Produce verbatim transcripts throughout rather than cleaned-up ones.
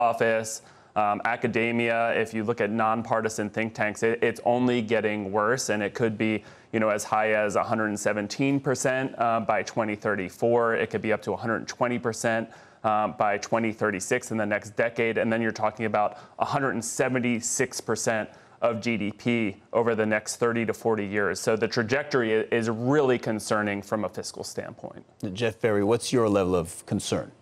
office, um, academia. If you look at nonpartisan think tanks, it, it's only getting worse, and it could be, you know, as high as one hundred seventeen percent uh, by twenty thirty-four. It could be up to one hundred twenty percent um, by twenty thirty-six in the next decade, and then you're talking about one hundred seventy-six percent of G D P over the next thirty to forty years. So the trajectory is really concerning from a fiscal standpoint. Jeff Berry, what's your level of concern?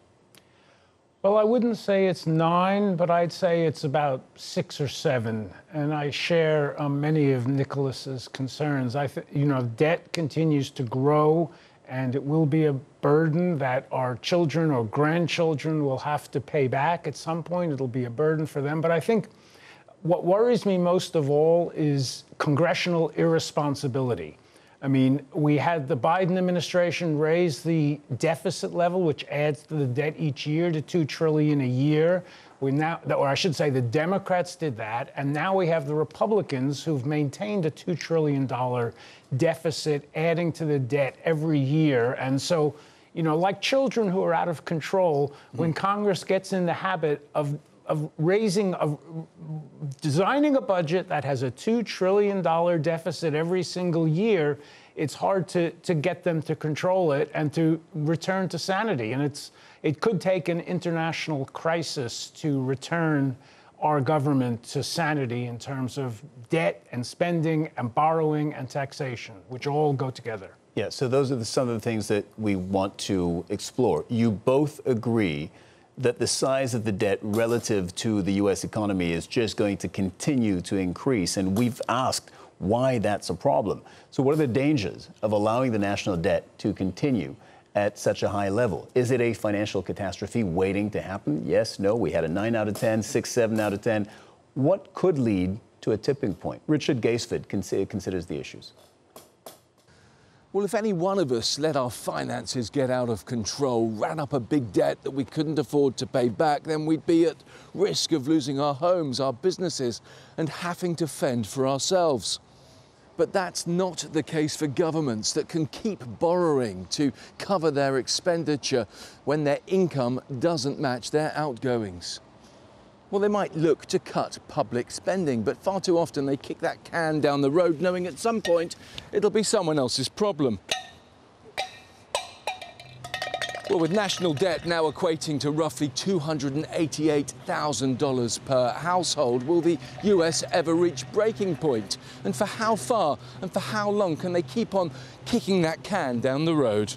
Well, I wouldn't say it's nine, but I'd say it's about six or seven. And I share um, many of Nicholas's concerns. I think, you know, debt continues to grow, and it will be a burden that our children or grandchildren will have to pay back at some point. It'll be a burden for them. But I think what worries me most of all is congressional irresponsibility. I mean, we had the Biden administration raise the deficit level, which adds to the debt each year, to two trillion dollars a year. We now, or I should say the Democrats did that, and now we have the Republicans who've maintained a two trillion dollars deficit, adding to the debt every year. And so, you know, like children who are out of control, mm-hmm. when Congress gets in the habit of of raising, of designing a budget that has a two trillion dollars deficit every single year, it's hard to, to get them to control it and to return to sanity. And it's it could take an international crisis to return our government to sanity in terms of debt and spending and borrowing and taxation, which all go together. Yeah, so those are the, some of the things that we want to explore. You both agree that the size of the debt relative to the U S economy is just going to continue to increase. And we've asked why that's a problem. So what are the dangers of allowing the national debt to continue at such a high level? Is it a financial catastrophe waiting to happen? Yes, no, we had a nine out of ten, six, seven out of ten. What could lead to a tipping point? Richard Gaisford considers the issues. Well, if any one of us let our finances get out of control, ran up a big debt that we couldn't afford to pay back, then we'd be at risk of losing our homes, our businesses, and having to fend for ourselves. But that's not the case for governments that can keep borrowing to cover their expenditure when their income doesn't match their outgoings. Well, they might look to cut public spending, but far too often they kick that can down the road, knowing at some point it'll be someone else's problem. Well, with national debt now equating to roughly two hundred eighty-eight thousand dollars per household, will the U S ever reach breaking point? And for how far and for how long can they keep on kicking that can down the road?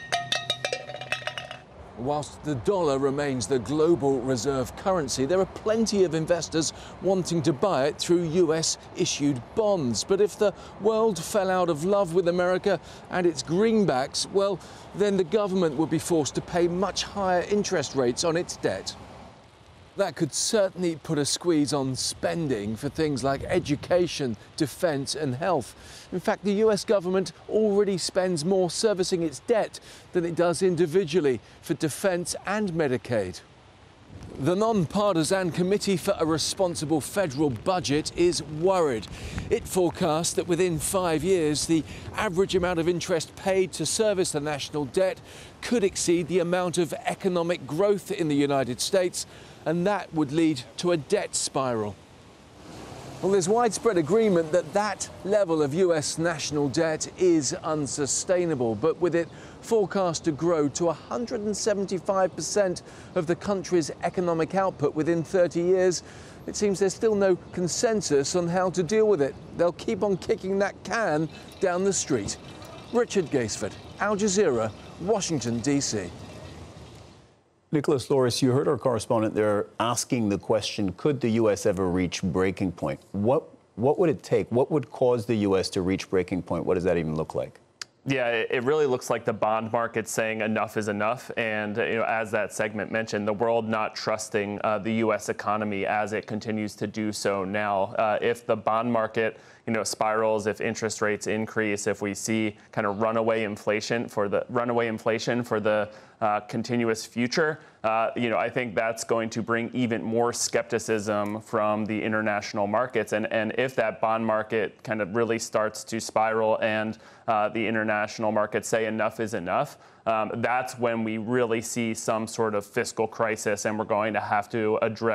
Whilst the dollar remains the global reserve currency, there are plenty of investors wanting to buy it through U S-issued bonds. But if the world fell out of love with America and its greenbacks, well, then the government would be forced to pay much higher interest rates on its debt. That could certainly put a squeeze on spending for things like education, defence and health. In fact, the U S government already spends more servicing its debt than it does individually for defence and Medicaid. The non-partisan Committee for a Responsible Federal Budget is worried. It forecasts that within five years, the average amount of interest paid to service the national debt could exceed the amount of economic growth in the United States, and that would lead to a debt spiral. Well, there's widespread agreement that that level of U S national debt is unsustainable, but with it forecast to grow to one hundred seventy-five percent of the country's economic output within thirty years, it seems there's still no consensus on how to deal with it. They'll keep on kicking that can down the street. Richard Gaisford, Al Jazeera, Washington, D C Nicholas Loris, you heard our correspondent there asking the question, could the U S ever reach breaking point? What, what would it take? What would cause the U S to reach breaking point? What does that even look like? Yeah, it really looks like the bond market saying enough is enough. And you know, as that segment mentioned, the world not trusting uh, the U S economy as it continues to do so now. Uh, if the bond market you know, spirals, if interest rates increase, if we see kind of runaway inflation for the runaway inflation for the uh, continuous future, uh, you know, I think that's going to bring even more skepticism from the international markets. And, and if that bond market kind of really starts to spiral and uh, the international markets say enough is enough, um, that's when we really see some sort of fiscal crisis, and we're going to have to address